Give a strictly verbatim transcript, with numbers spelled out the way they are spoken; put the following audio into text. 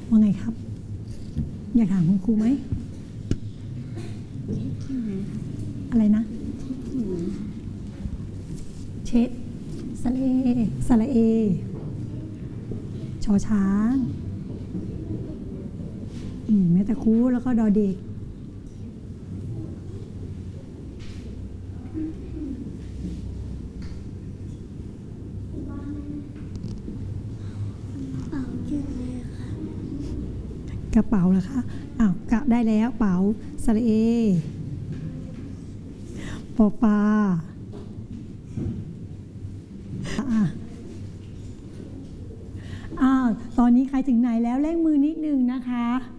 ว่าไงครับอยากถามคุณครูไหมอะไรนะเช็ดสระเอสระเอชอช้างอืมแม่ตะคูแล้วก็ดอเด็กกระเป๋าเหรอคะอ้าวกะได้แล้วเป๋าสระเอปอปลาอ่ะอ้าวตอนนี้ใครถึงไหนแล้วเร่งมือนิดนึงนะคะ